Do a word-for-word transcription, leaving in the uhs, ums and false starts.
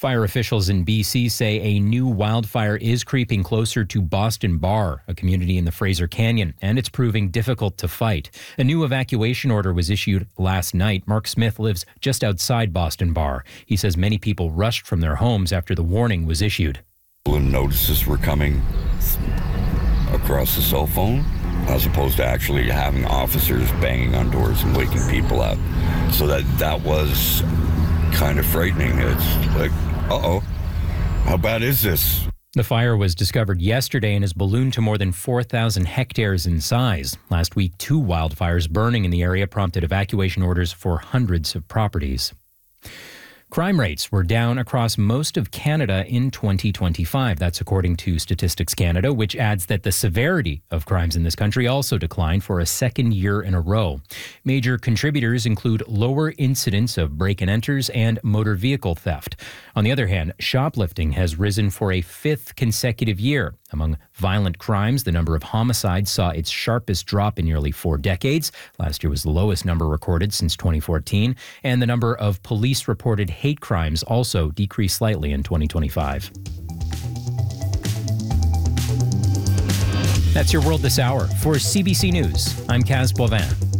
Fire officials in B C say a new wildfire is creeping closer to Boston Bar, a community in the Fraser Canyon, and it's proving difficult to fight. A new evacuation order was issued last night. Mark Smith lives just outside Boston Bar. He says many people rushed from their homes after the warning was issued. Notices were coming across the cell phone, as opposed to actually having officers banging on doors and waking people up. So that that was kind of frightening. It's like, uh-oh, how bad is this? The fire was discovered yesterday and has ballooned to more than four thousand hectares in size. Last week, two wildfires burning in the area prompted evacuation orders for hundreds of properties. Crime rates were down across most of Canada in twenty twenty-five. That's according to Statistics Canada, which adds that the severity of crimes in this country also declined for a second year in a row. Major contributors include lower incidents of break-and-enters and motor vehicle theft. On the other hand, shoplifting has risen for a fifth consecutive year. Among violent crimes, the number of homicides saw its sharpest drop in nearly four decades. Last year was the lowest number recorded since twenty fourteen. And the number of police-reported hate crimes also decreased slightly in twenty twenty-five. That's your World This Hour. For C B C News, I'm Kaz Boivin.